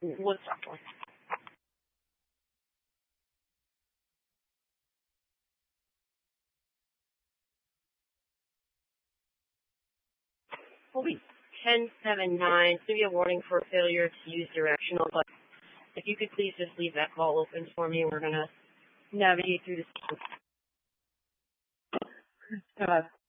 Woodstock one. Holy 1079. It's going to be a warning for failure to use directional, but if you could please just leave that call open for me, we're going to navigate through this.